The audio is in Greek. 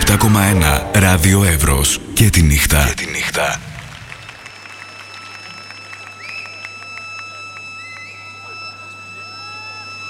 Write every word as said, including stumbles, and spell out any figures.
επτά κόμμα ένα Ράδιο Εύρος και τη νύχτα. Και τη νύχτα.